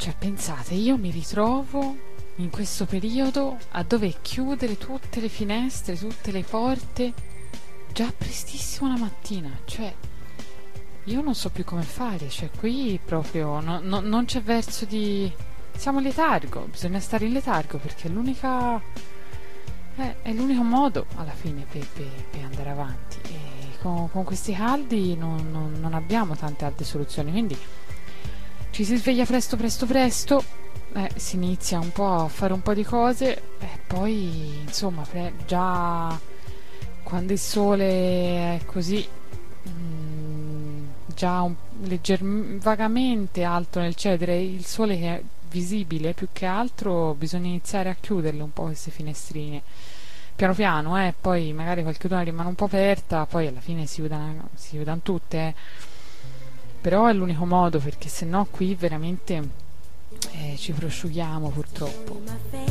Cioè, pensate, io mi ritrovo in questo periodo a dover chiudere tutte le finestre, tutte le porte già prestissimo la mattina. Cioè, io non so più come fare. Cioè, qui proprio non c'è verso di... Siamo in letargo, bisogna stare in letargo perché è l'unico modo alla fine per andare avanti. E con questi caldi non abbiamo tante altre soluzioni, quindi ci si sveglia presto presto presto, si inizia un po' a fare un po' di cose e poi insomma già quando il sole è così già vagamente alto nel cielo, direi il sole che è visibile, più che altro bisogna iniziare a chiuderle un po' queste finestrine piano piano, poi magari qualcuna rimane un po' aperta, poi alla fine si chiudano tutte, però è l'unico modo perché sennò qui veramente ci prosciughiamo purtroppo.